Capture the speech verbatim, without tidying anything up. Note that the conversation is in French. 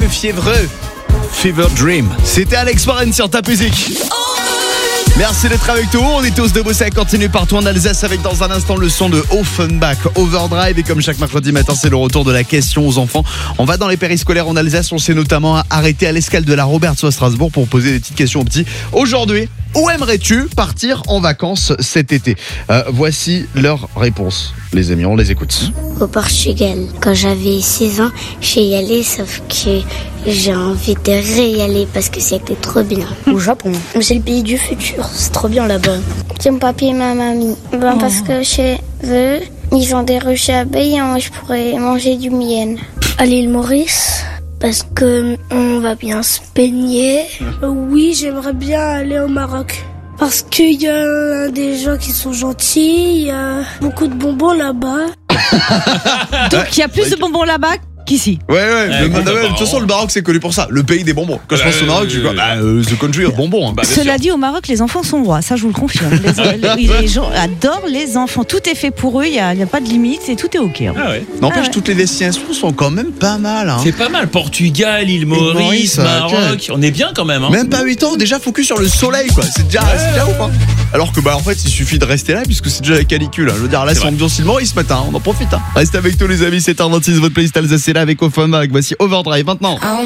peu fiévreux. Fever Dream. C'était Alex Warren sur Ta Musique. Merci d'être avec nous. On est tous de bosser à continuer partout en Alsace avec dans un instant le son de Offenbach, Overdrive. Et comme chaque mercredi matin, c'est le retour de la question aux enfants. On va dans les périscolaires en Alsace. On s'est notamment arrêté à l'escale de la Robertsau à Strasbourg pour poser des petites questions aux petits. Aujourd'hui, où aimerais-tu partir en vacances cet été ? euh, Voici leurs réponses. Les amis, on les écoute. Au Portugal. Quand j'avais six ans, j'y y allais, sauf que j'ai envie de réy-aller parce que c'était trop bien. Au Japon. C'est le pays du futur, c'est trop bien là-bas. C'est mon papy et ma mamie. Ben, Oh. Parce que chez eux, ils ont des ruches à abeilles et moi je pourrais manger du miel. À l'île Maurice, parce que on va bien se baigner. Oui, j'aimerais bien aller au Maroc. Parce qu'il y a des gens qui sont gentils, il y a beaucoup de bonbons là-bas. Donc il y a plus de bonbons là-bas qu'ici. Ouais, ouais. Ouais, le- bon, de bah, toute façon, le Maroc, c'est connu pour ça. Le pays des bonbons. Quand je pense au Maroc, je dis quoi ? Bah, euh, the country of bonbons. hein. Bah, bien Cela sûr. dit, au Maroc, les enfants sont rois, ça je vous le confirme. Les, les- les gens adorent les enfants, tout est fait pour eux, il n'y a, il y a pas de limite et tout est ok. hein. Ah ouais. N'empêche, Ah ouais. toutes les destinations sont quand même pas mal. Hein. C'est pas mal. Portugal, île Maurice, Maurice, euh, Maroc. On est bien quand même. Hein. Même pas huit ans, déjà focus sur le soleil, quoi. C'est déjà, c'est déjà ouf, hein. Alors que, bah, en fait, il suffit de rester là, puisque c'est déjà la canicule. hein. Je veux dire, là, C'est c'est vrai. ambiance île Maurice ce matin. On en profite, hein. Restez avec nous, les amis. C'est heures vingt-six, votre playlist Alsace est là avec Offenbach. Voici Overdrive maintenant.